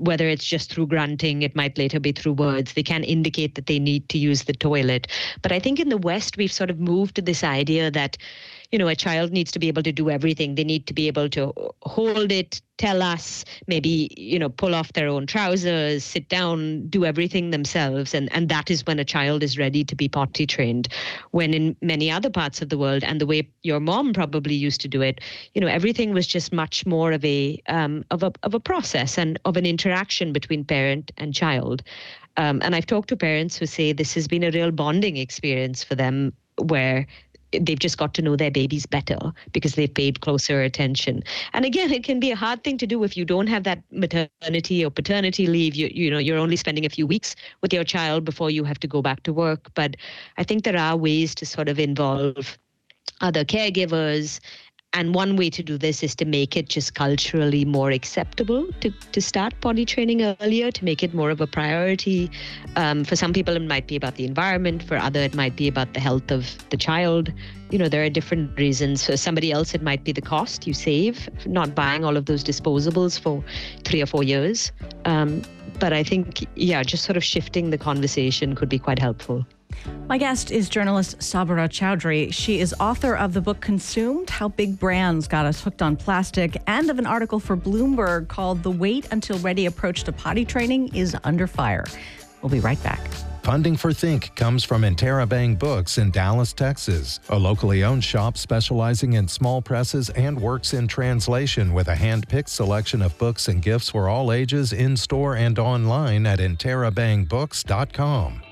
whether it's just through grunting, it might later be through words. They can indicate that they need to use the toilet. But I think in the West, we've sort of moved to this idea that, a child needs to be able to do everything. They need to be able to hold it, tell us, maybe, pull off their own trousers, sit down, do everything themselves. And that is when a child is ready to be potty trained. When in many other parts of the world, and the way your mom probably used to do it, everything was just much more of a process and of an interaction between parent and child. And I've talked to parents who say this has been a real bonding experience for them, where they've just got to know their babies better because they've paid closer attention. And again, it can be a hard thing to do if you don't have that maternity or paternity leave. You're only spending a few weeks with your child before you have to go back to work. But I think there are ways to sort of involve other caregivers. And one way to do this is to make it just culturally more acceptable to start potty training earlier, to make it more of a priority. For some people, it might be about the environment. For others, it might be about the health of the child. There are different reasons. For somebody else, it might be the cost you save, not buying all of those disposables for 3 or 4 years. But I think, just sort of shifting the conversation could be quite helpful. My guest is journalist Sabra Chowdhury. She is author of the book Consumed: How Big Brands Got Us Hooked on Plastic, and of an article for Bloomberg called The Wait Until Ready Approach to Potty Training is Under Fire. We'll be right back. Funding for Think comes from Interabang Books in Dallas, Texas, a locally owned shop specializing in small presses and works in translation, with a hand-picked selection of books and gifts for all ages in-store and online at interabangbooks.com.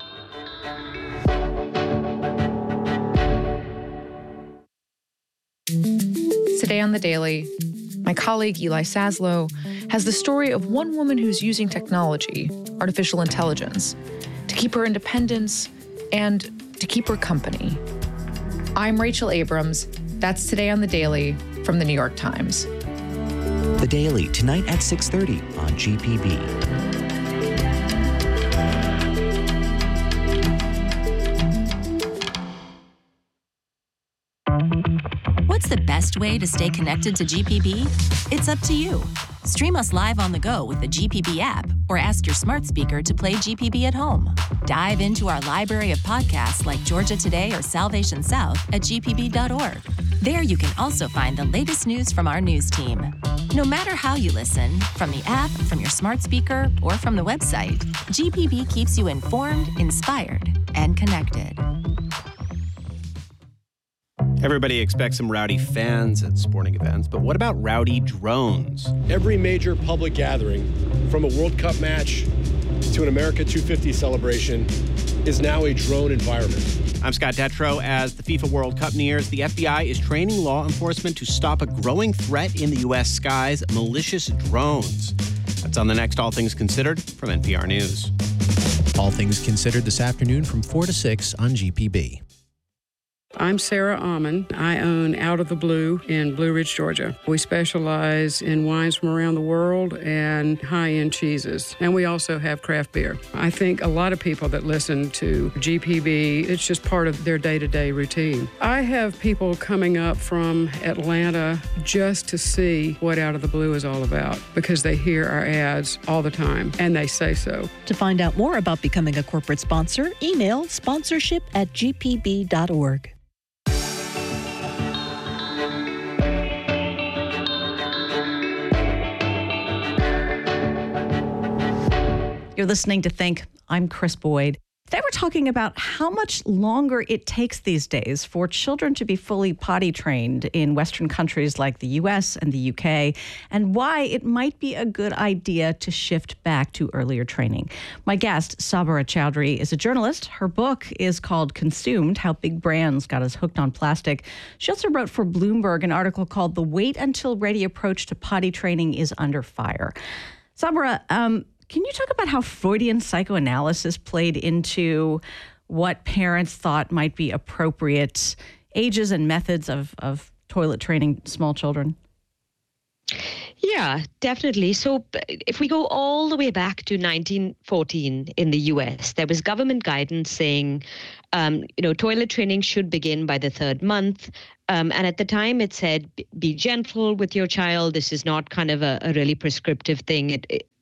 Today on The Daily, my colleague Eli Saslow has the story of one woman who's using technology, artificial intelligence, to keep her independence and to keep her company. I'm Rachel Abrams. That's Today on The Daily from The New York Times. The Daily, tonight at 6:30 on GPB. What's the best way to stay connected to GPB? It's up to you. Stream us live on the go with the GPB app, or ask your smart speaker to play GPB at home. Dive into our library of podcasts like Georgia Today or Salvation South at gpb.org. There you can also find the latest news from our news team. No matter how you listen, from the app, from your smart speaker, or from the website, GPB keeps you informed, inspired, and connected. Everybody expects some rowdy fans at sporting events, but what about rowdy drones? Every major public gathering, from a World Cup match to an America 250 celebration, is now a drone environment. I'm Scott Detrow. As the FIFA World Cup nears, the FBI is training law enforcement to stop a growing threat in the U.S. skies: malicious drones. That's on the next All Things Considered from NPR News. All Things Considered this afternoon from 4 to 6 on GPB. I'm Sarah Almond. I own Out of the Blue in Blue Ridge, Georgia. We specialize in wines from around the world and high-end cheeses. And we also have craft beer. I think a lot of people that listen to GPB, it's just part of their day-to-day routine. I have people coming up from Atlanta just to see what Out of the Blue is all about, because they hear our ads all the time, and they say so. To find out more about becoming a corporate sponsor, email sponsorship@gpb.org. You're listening to Think. I'm Chris Boyd. Today we're talking about how much longer it takes these days for children to be fully potty trained in Western countries like the U.S. and the U.K., and why it might be a good idea to shift back to earlier training. My guest, Sabra Chowdhury, is a journalist. Her book is called Consumed: How Big Brands Got Us Hooked on Plastic. She also wrote for Bloomberg an article called The Wait Until Ready Approach to Potty Training is Under Fire. Sabra, can you talk about how Freudian psychoanalysis played into what parents thought might be appropriate ages and methods of toilet training small children? Yeah, definitely. So if we go all the way back to 1914 in the US, there was government guidance saying, toilet training should begin by the 3rd month. And at the time it said, be gentle with your child. This is not kind of a really prescriptive thing.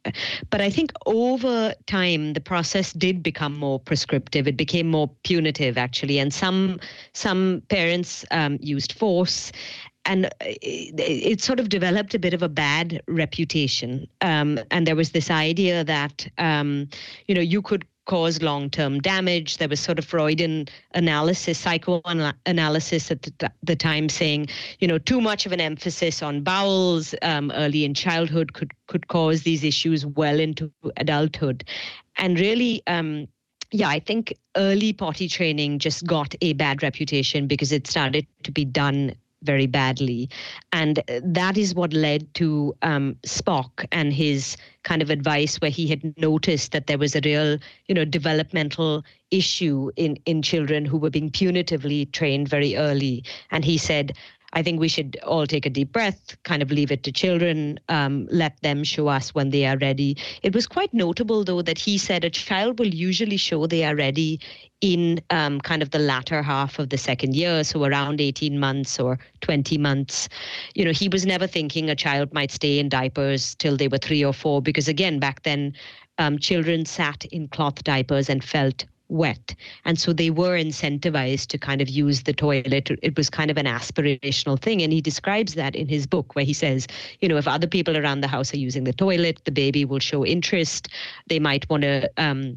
But I think over time, the process did become more prescriptive. It became more punitive, actually. And some parents used force. And it sort of developed a bit of a bad reputation. And there was this idea that, you could cause long-term damage. There was sort of Freudian analysis, psychoanalysis at the time saying, too much of an emphasis on bowels early in childhood could cause these issues well into adulthood. And really, I think early potty training just got a bad reputation because it started to be done very badly. And that is what led to Spock and his kind of advice, where he had noticed that there was a real, developmental issue in children who were being punitively trained very early. And he said, I think we should all take a deep breath, kind of leave it to children, let them show us when they are ready. It was quite notable, though, that he said a child will usually show they are ready in kind of the latter half of the second year, so around 18 months or 20 months. He was never thinking a child might stay in diapers till they were 3 or 4, because again, back then, children sat in cloth diapers and felt wet. And so they were incentivized to kind of use the toilet. It was kind of an aspirational thing. And he describes that in his book, where he says, if other people around the house are using the toilet, the baby will show interest. They might want to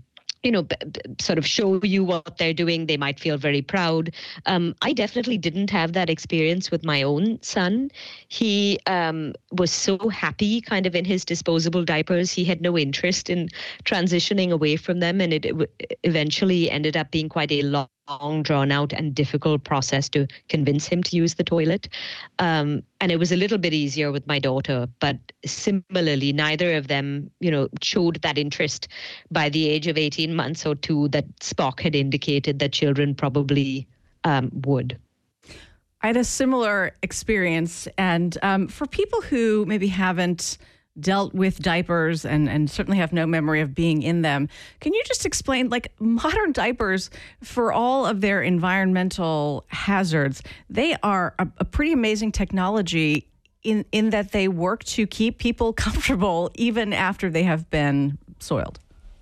sort of show you what they're doing. They might feel very proud. I definitely didn't have that experience with my own son. He was so happy kind of in his disposable diapers. He had no interest in transitioning away from them. And it eventually ended up being quite a long, drawn out and difficult process to convince him to use the toilet. And it was a little bit easier with my daughter, but similarly, neither of them, showed that interest by the age of 18 months or 2 that Spock had indicated that children probably would. I had a similar experience. And for people who maybe haven't dealt with diapers and certainly have no memory of being in them, can you just explain, modern diapers, for all of their environmental hazards, they are a pretty amazing technology in that they work to keep people comfortable even after they have been soiled?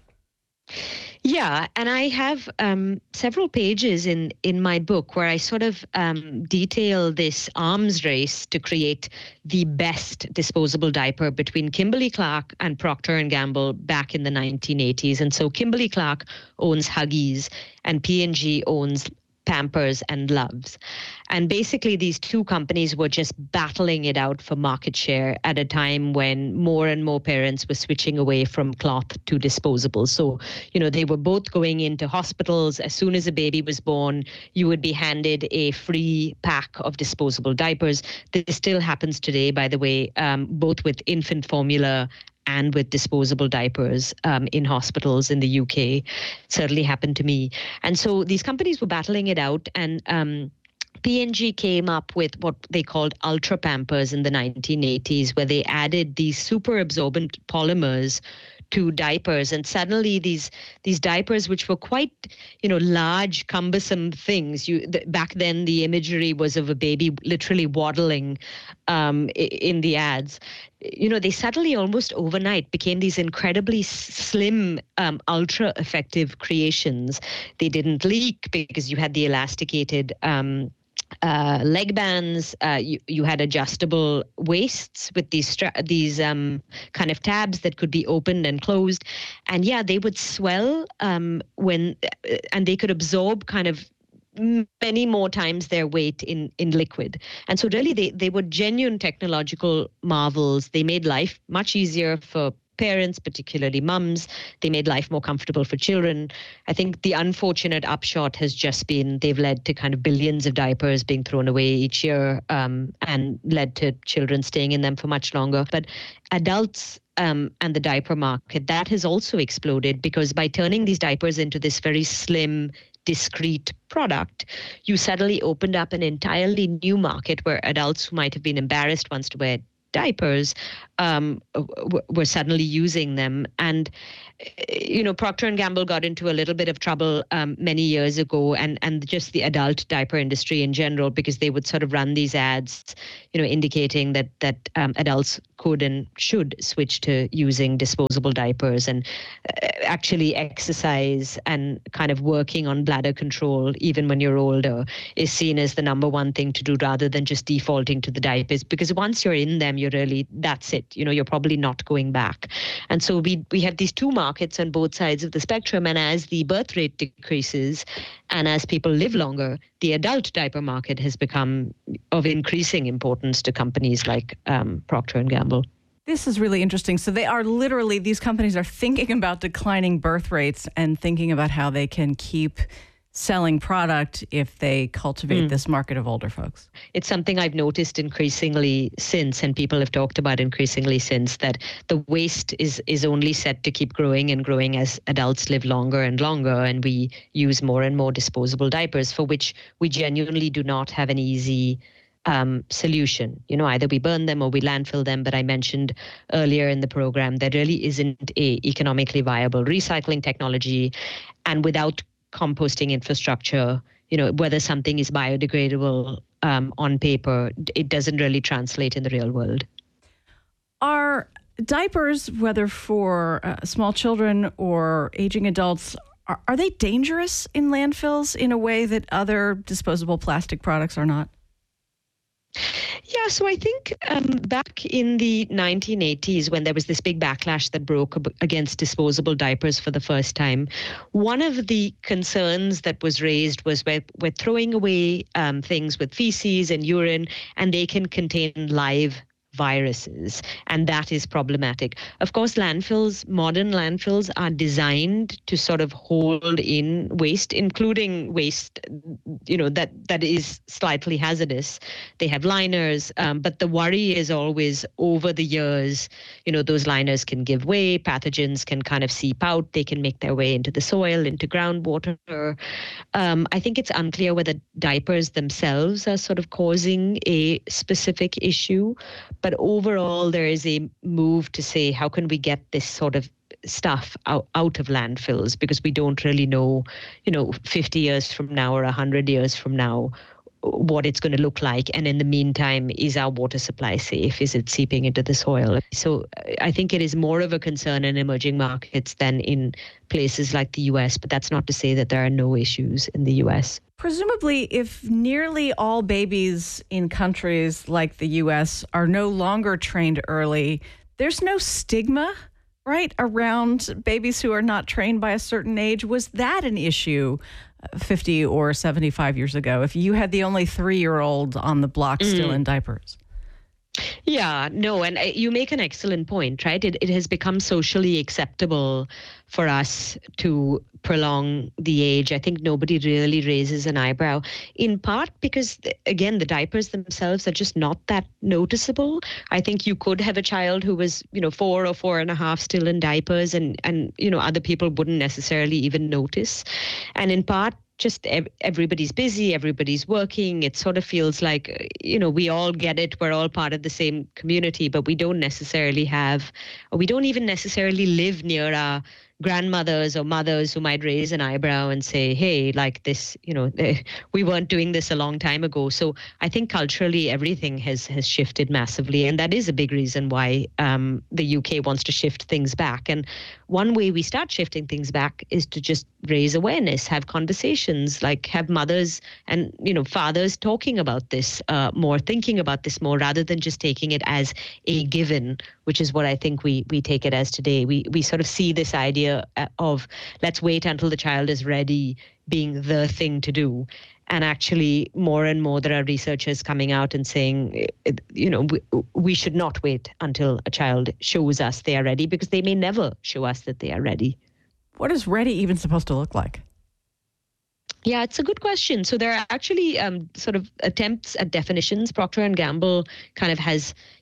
Yeah, and I have several pages in my book where I sort of detail this arms race to create the best disposable diaper between Kimberly-Clark and Procter & Gamble back in the 1980s. And so Kimberly-Clark owns Huggies and P&G owns Pampers and Luvs. And basically these two companies were just battling it out for market share at a time when more and more parents were switching away from cloth to disposable. So, they were both going into hospitals. As soon as a baby was born, you would be handed a free pack of disposable diapers. This still happens today, by the way, both with infant formula and with disposable diapers in hospitals in the UK. Certainly happened to me. And so these companies were battling it out, and P&G came up with what they called Ultra Pampers in the 1980s, where they added these super absorbent polymers to diapers. And suddenly these diapers, which were quite, large, cumbersome things, back then the imagery was of a baby literally waddling in the ads. They suddenly, almost overnight, became these incredibly slim, ultra effective creations. They didn't leak because you had the elasticated leg bands. You had adjustable waists with these kind of tabs that could be opened and closed, and they would swell and they could absorb kind of many more times their weight in liquid. And so really they were genuine technological marvels. They made life much easier for parents, particularly mums. They made life more comfortable for children. I think the unfortunate upshot has just been they've led to kind of billions of diapers being thrown away each year and led to children staying in them for much longer. But adults and the diaper market, that has also exploded, because by turning these diapers into this very slim, discrete product, you suddenly opened up an entirely new market where adults who might have been embarrassed once to wear diapers were suddenly using them. And Procter & Gamble got into a little bit of trouble many years ago, and just the adult diaper industry in general, because they would sort of run these ads, indicating that adults could and should switch to using disposable diapers, and actually exercise and kind of working on bladder control, even when you're older, is seen as the number one thing to do, rather than just defaulting to the diapers. Because once you're in them, that's it. You're probably not going back. And so we have these two markets on both sides of the spectrum. And as the birth rate decreases and as people live longer, the adult diaper market has become of increasing importance to companies like Procter & Gamble. This is really interesting. So these companies are thinking about declining birth rates and thinking about how they can keep selling product if they cultivate this market of older folks. It's something I've noticed increasingly since, and people have talked about increasingly since, that the waste is only set to keep growing and growing as adults live longer and longer, and we use more and more disposable diapers, for which we genuinely do not have an easy solution. Either we burn them or we landfill them. But I mentioned earlier in the program, there really isn't a economically viable recycling technology, and without composting infrastructure, whether something is biodegradable on paper, it doesn't really translate in the real world. Are diapers, whether for small children or aging adults, are they dangerous in landfills in a way that other disposable plastic products are not? Yeah, so I think back in the 1980s, when there was this big backlash that broke against disposable diapers for the first time, one of the concerns that was raised was we're throwing away things with feces and urine, and they can contain live viruses, and that is problematic. Of course, modern landfills are designed to sort of hold in waste, including waste, that is slightly hazardous. They have liners, but the worry is always over the years, those liners can give way, pathogens can kind of seep out, they can make their way into the soil, into groundwater. I think it's unclear whether diapers themselves are sort of causing a specific issue. But overall, there is a move to say, how can we get this sort of stuff out of landfills? Because we don't really know, 50 years from now or 100 years from now, what it's going to look like. And in the meantime, is our water supply safe? Is it seeping into the soil? So I think it is more of a concern in emerging markets than in places like the US. But that's not to say that there are no issues in the US. Presumably, if nearly all babies in countries like the U.S. are no longer trained early, there's no stigma, right, around babies who are not trained by a certain age. Was that an issue 50 or 75 years ago, if you had the only 3-year-old on the block still in diapers? Yeah, no, and you make an excellent point, right? It has become socially acceptable for us to prolong the age. I think nobody really raises an eyebrow, in part because, again, the diapers themselves are just not that noticeable. I think you could have a child who was, 4 or 4.5 still in diapers, and other people wouldn't necessarily even notice. And in part, just everybody's busy, everybody's working. It sort of feels like, we all get it. We're all part of the same community, but we don't even necessarily live near our grandmothers or mothers who might raise an eyebrow and say, hey, like this, we weren't doing this a long time ago. So I think culturally everything has shifted massively. And that is a big reason why the UK wants to shift things back. And one way we start shifting things back is to just raise awareness, have conversations, like have mothers and, fathers talking about this more, thinking about this more, rather than just taking it as a given, which is what I think we take it as today. We sort of see this idea of let's wait until the child is ready being the thing to do. And actually, more and more, there are researchers coming out and saying, we should not wait until a child shows us they are ready, because they may never show us that they are ready. What is ready even supposed to look like? Yeah, it's a good question. So there are actually sort of attempts at definitions. Procter & Gamble kind of has,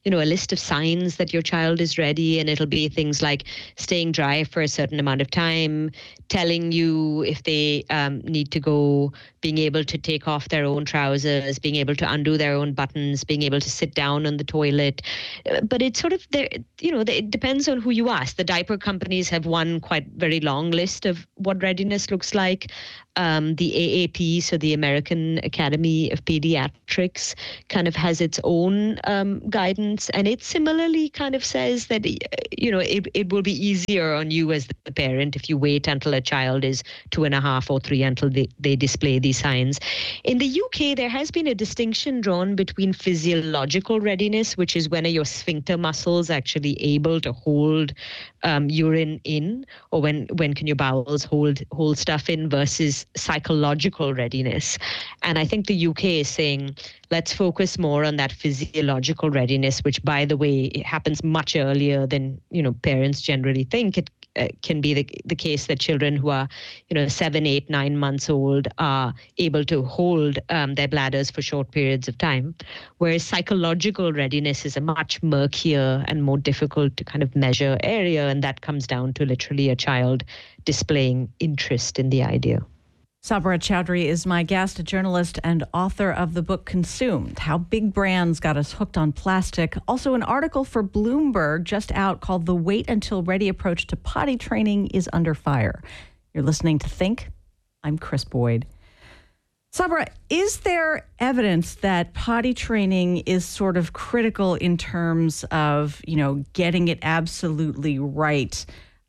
a list of signs that your child is ready, and it'll be things like staying dry for a certain amount of time, telling you if they need to go, being able to take off their own trousers, being able to undo their own buttons, being able to sit down on the toilet. But it's sort of it depends on who you ask. The diaper companies have one quite very long list of what readiness looks like. The AAP, so the American Academy of Pediatrics, kind of has its own guidance, and it similarly kind of says that it will be easier on you as the parent if you wait until a child is 2.5 or 3 until they display these signs. In the UK, there has been a distinction drawn between physiological readiness, which is when are your sphincter muscles actually able to hold urine in, or when can your bowels hold stuff in, versus psychological readiness. And I think the UK is saying, let's focus more on that physiological readiness, which, by the way, it happens much earlier than parents generally think. It can be the case that children who are 7, 8, 9 months old are able to hold their bladders for short periods of time, whereas psychological readiness is a much murkier and more difficult to kind of measure area, and that comes down to literally a child displaying interest in the idea. Sabra Chowdhury is my guest, a journalist and author of the book Consumed: How Big Brands Got Us Hooked on Plastic. Also an article for Bloomberg just out called The Wait Until Ready Approach to Potty Training is Under Fire. You're listening to Think. I'm Chris Boyd. Sabra, is there evidence that potty training is sort of critical in terms of, getting it absolutely right?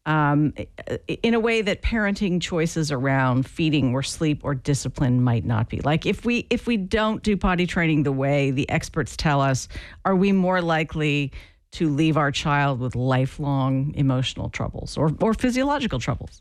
In a way that parenting choices around feeding or sleep or discipline might not be. Like if we don't do potty training the way the experts tell us, are we more likely to leave our child with lifelong emotional troubles or physiological troubles?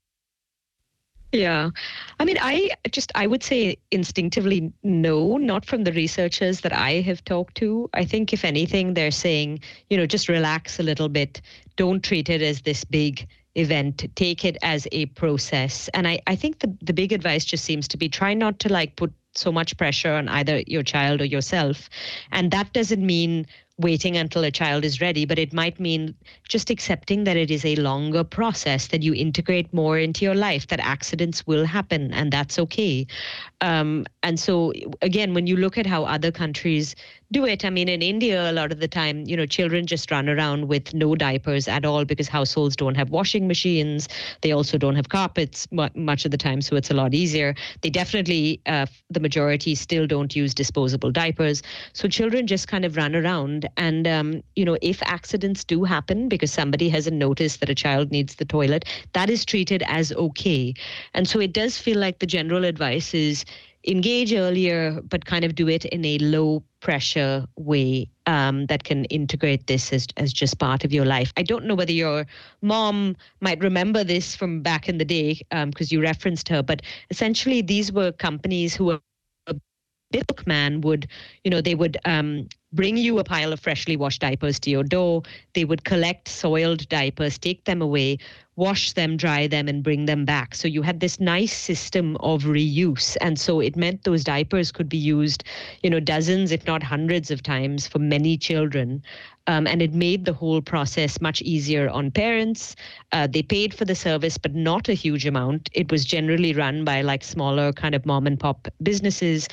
Yeah. I mean, I would say instinctively no, not from the researchers that I have talked to. I think if anything, they're saying, just relax a little bit. Don't treat it as this big event. Take it as a process. And I think the big advice just seems to be try not to put so much pressure on either your child or yourself. And that doesn't mean waiting until a child is ready, but it might mean just accepting that it is a longer process, that you integrate more into your life, that accidents will happen, and that's okay. And so, again, when you look at how other countries do it, I mean, in India, a lot of the time, children just run around with no diapers at all because households don't have washing machines. They also don't have carpets much of the time, so it's a lot easier. They definitely, the majority still don't use disposable diapers. So children just kind of run around. And, if accidents do happen because somebody hasn't noticed that a child needs the toilet, that is treated as okay. And so it does feel like the general advice is engage earlier, but kind of do it in a low pressure way that can integrate this as just part of your life. I don't know whether your mom might remember this from back in the day because you referenced her, but essentially these were companies who were milkman would, they would bring you a pile of freshly washed diapers to your door. They would collect soiled diapers, take them away, wash them, dry them, and bring them back. So you had this nice system of reuse. And so it meant those diapers could be used, dozens, if not hundreds of times for many children. And it made the whole process much easier on parents. They paid for the service, but not a huge amount. It was generally run by smaller kind of mom and pop businesses.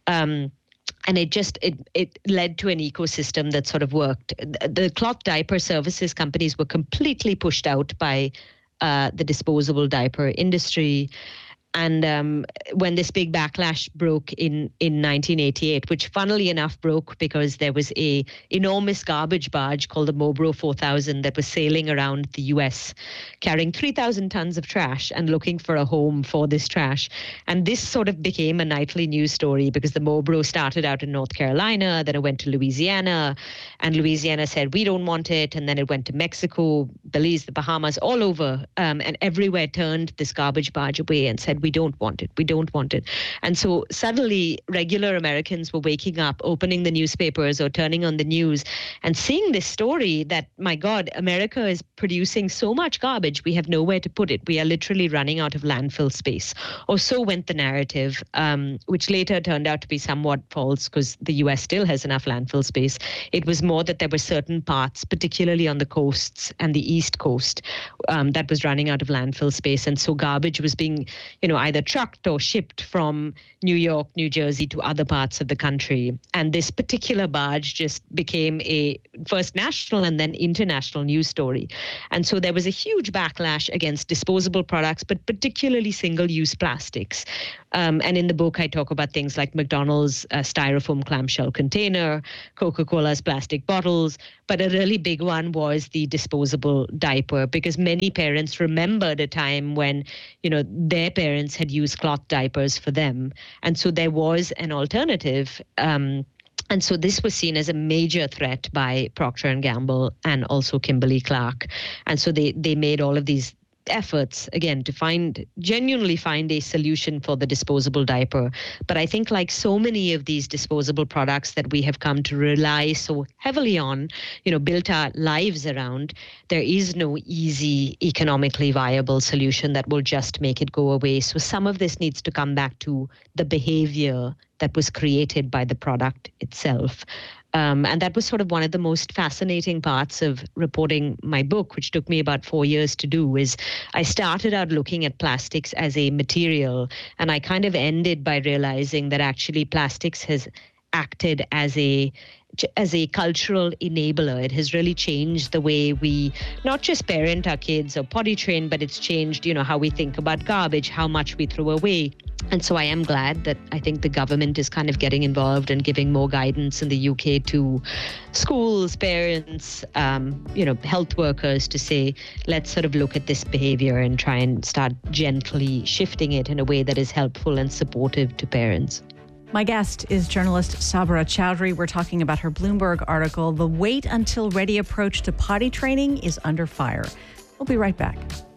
And it led to an ecosystem that sort of worked. The cloth diaper services companies were completely pushed out by the disposable diaper industry. And when this big backlash broke in 1988, which funnily enough broke because there was a enormous garbage barge called the Mobro 4000 that was sailing around the US, carrying 3,000 tons of trash and looking for a home for this trash. And this sort of became a nightly news story because the Mobro started out in North Carolina, then it went to Louisiana, and Louisiana said, we don't want it. And then it went to Mexico, Belize, the Bahamas, all over, and everywhere turned this garbage barge away and said, said, we don't want it. We don't want it. And so suddenly regular Americans were waking up, opening the newspapers or turning on the news and seeing this story that, my God, America is producing so much garbage, we have nowhere to put it. We are literally running out of landfill space. Or so went the narrative, which later turned out to be somewhat false because the US still has enough landfill space. It was more that there were certain parts, particularly on the coasts and the East Coast, that was running out of landfill space. And so garbage was being, either trucked or shipped from New York, New Jersey to other parts of the country. And this particular barge just became a first national and then international news story. And so there was a huge backlash against disposable products, but particularly single-use plastics. And in the book, I talk about things like McDonald's styrofoam clamshell container, Coca-Cola's plastic bottles, but a really big one was the disposable diaper, because many parents remembered a time when, their parents had used cloth diapers for them. And so there was an alternative. And so this was seen as a major threat by Procter & Gamble and also Kimberly-Clark. And so they made all of these efforts, again, to genuinely find a solution for the disposable diaper. But I think like so many of these disposable products that we have come to rely so heavily on, built our lives around, there is no easy, economically viable solution that will just make it go away. So some of this needs to come back to the behavior that was created by the product itself. And that was sort of one of the most fascinating parts of reporting my book, which took me about 4 years to do, is I started out looking at plastics as a material, and I kind of ended by realizing that actually plastics has acted as a cultural enabler. It has really changed the way we not just parent our kids or potty train, but it's changed, how we think about garbage, how much we throw away. And so I am glad that I think the government is kind of getting involved and giving more guidance in the UK to schools, parents, health workers to say, let's sort of look at this behavior and try and start gently shifting it in a way that is helpful and supportive to parents. My guest is journalist Sabra Chowdhury. We're talking about her Bloomberg article, "The Wait Until Ready Approach to Potty Training is Under Fire." We'll be right back.